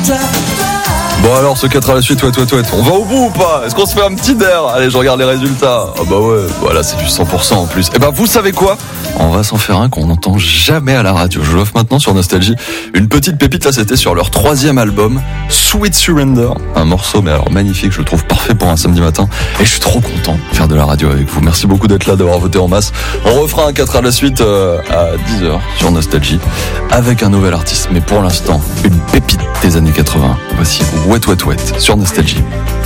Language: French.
Bon alors, ce 4 à la suite, ouais. On va au bout ou pas? Est-ce qu'on se fait un petit der? Allez, je regarde les résultats. Ah bah ouais, voilà, c'est du 100% en plus. Et bah vous savez quoi? On va s'en faire un qu'on n'entend jamais à la radio. Je l'offre maintenant sur Nostalgie. Une petite pépite, là, c'était sur leur 3e album, Sweet Surrender. Un morceau, mais alors magnifique, je le trouve parfait pour un samedi matin. Et je suis trop content de faire de la radio avec vous. Merci beaucoup d'être là, d'avoir voté en masse. On refera un 4 à la suite à 10h sur Nostalgie avec un nouvel artiste. Mais pour l'instant, une pépite des années 80. Voici Wet sur Nostalgie.